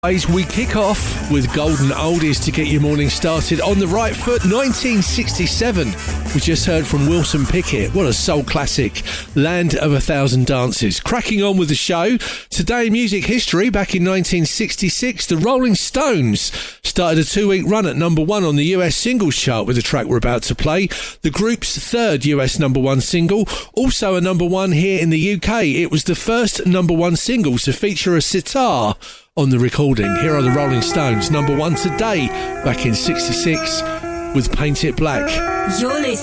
We kick off with Golden Oldies to get your morning started on the right foot. 1967, we just heard from Wilson Pickett. What a soul classic, Land of a Thousand Dances. Cracking on with the show. Today in music history, back in 1966, the Rolling Stones started a 2-week run at number one on the US singles chart with the track we're about to play. The group's third US number one single, also a number one here in the UK. It was the first number one single to feature a sitar on the recording. Here are the Rolling Stones, number one today, back in 66, with Paint It Black. You're listening